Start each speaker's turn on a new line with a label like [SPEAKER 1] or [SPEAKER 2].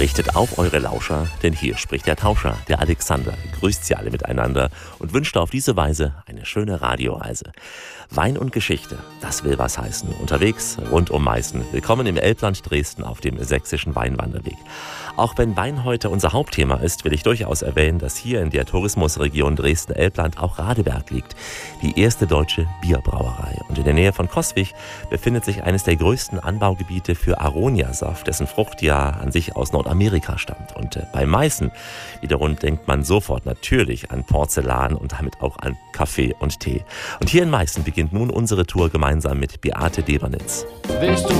[SPEAKER 1] Richtet auf eure Lauscher, denn hier spricht der Tauscher, der Alexander, grüßt sie alle miteinander und wünscht auf diese Weise eine schöne Radioreise. Wein und Geschichte, das will was heißen. Unterwegs rund um Meißen. Willkommen im Elbland Dresden auf dem sächsischen Weinwanderweg. Auch wenn Wein heute unser Hauptthema ist, will ich durchaus erwähnen, dass hier in der Tourismusregion Dresden-Elbland auch Radeberg liegt, die erste deutsche Bierbrauerei. Und in der Nähe von Coswig befindet sich eines der größten Anbaugebiete für Aronia-Saft, dessen Frucht ja an sich aus Nordamerika stammt. Und bei Meißen wiederum denkt man sofort natürlich an Porzellan und damit auch an Kaffee und Tee. Und hier in Meißen beginnt nun unsere Tour gemeinsam mit Beate Debernitz.
[SPEAKER 2] Willst du